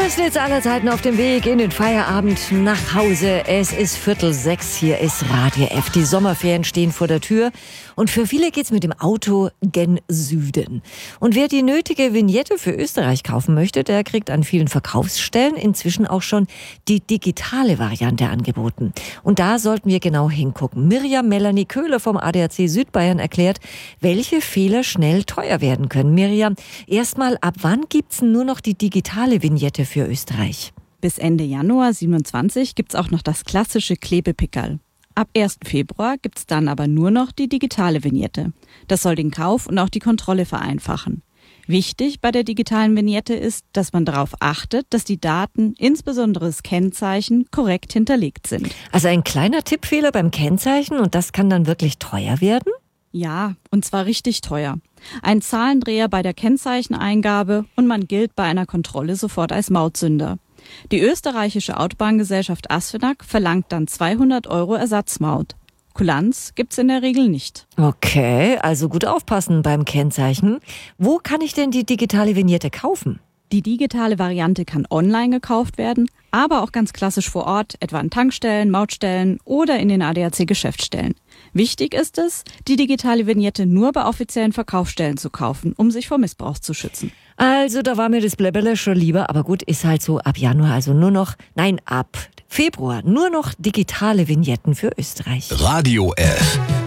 Querschnitts aller Zeiten auf dem Weg in den Feierabend nach Hause. Es ist 5:45, hier ist Radio F. Die Sommerferien stehen vor der Tür und für viele geht's mit dem Auto gen Süden. Und wer die nötige Vignette für Österreich kaufen möchte, der kriegt an vielen Verkaufsstellen inzwischen auch schon die digitale Variante angeboten. Und da sollten wir genau hingucken. Mirjam Melanie Köhler vom ADAC Südbayern erklärt, welche Fehler schnell teuer werden können. Mirjam, erstmal, ab wann gibt's nur noch die digitale Vignette für Österreich? Bis Ende Januar 27 gibt's auch noch das klassische Klebepickerl. Ab 1. Februar gibt's dann aber nur noch die digitale Vignette. Das soll den Kauf und auch die Kontrolle vereinfachen. Wichtig bei der digitalen Vignette ist, dass man darauf achtet, dass die Daten, insbesondere das Kennzeichen, korrekt hinterlegt sind. Also ein kleiner Tippfehler beim Kennzeichen und das kann dann wirklich teuer werden? Ja, und zwar richtig teuer. Ein Zahlendreher bei der Kennzeicheneingabe und man gilt bei einer Kontrolle sofort als Mautsünder. Die österreichische Autobahngesellschaft ASFINAG verlangt dann 200 € Ersatzmaut. Kulanz gibt's in der Regel nicht. Okay, also gut aufpassen beim Kennzeichen. Wo kann ich denn die digitale Vignette kaufen? Die digitale Variante kann online gekauft werden, aber auch ganz klassisch vor Ort, etwa an Tankstellen, Mautstellen oder in den ADAC-Geschäftsstellen. Wichtig ist es, die digitale Vignette nur bei offiziellen Verkaufsstellen zu kaufen, um sich vor Missbrauch zu schützen. Also da war mir das Bläbberle schon lieber, aber gut, ist halt so ab Januar, also ab Februar nur noch digitale Vignetten für Österreich. Radio F.